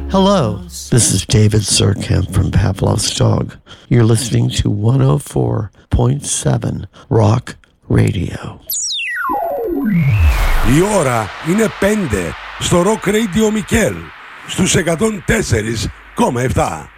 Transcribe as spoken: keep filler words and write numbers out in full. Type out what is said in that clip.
Hello, this is David Surkamp from Pavlov's Dog. You're listening to one oh four point seven Rock Radio. Η ώρα είναι πέντε στο Rock Radio Μικέλ στους εκατόν τέσσερα κόμμα επτά.